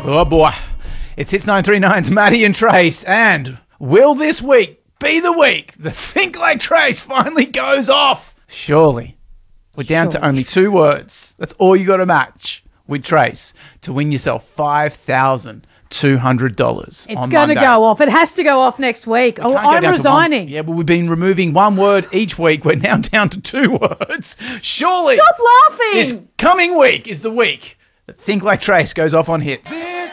Oh boy. It's Hits 939's Maddie and Trace, and will this week be the week the Think Like Trace finally goes off? Surely. We're down to only 2 words. That's all you got to match with Trace to win yourself $5,200. It's going to go off. It has to go off next week. Oh, I'm resigning. Yeah, but we've been removing 1 word each week. We're now down to 2 words. Surely. Stop laughing. This coming week is the week that Think Like Trace goes off on Hits.